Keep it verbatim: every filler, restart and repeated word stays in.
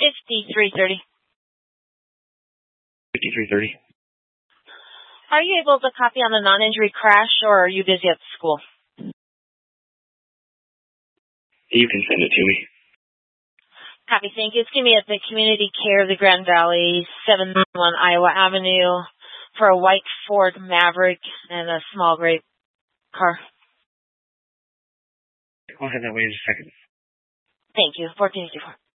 fifty-three thirty. fifty-three thirty. Are you able to copy on the non-injury crash, or are you busy at school? You can send it to me. Copy, thank you. It's going to be at the Community Care of the Grand Valley, seven one Iowa Avenue, for a white Ford Maverick and a small gray car. I'll have that way in a second. Thank you. fourteen fifty-four.